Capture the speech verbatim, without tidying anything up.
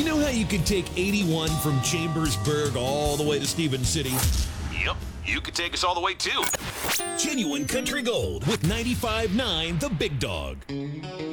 You know how you can take eighty-one from Chambersburg all the way to Stevens City? Yep, you could take us all the way too. Genuine Country Gold with ninety-five point nine The Big Dog.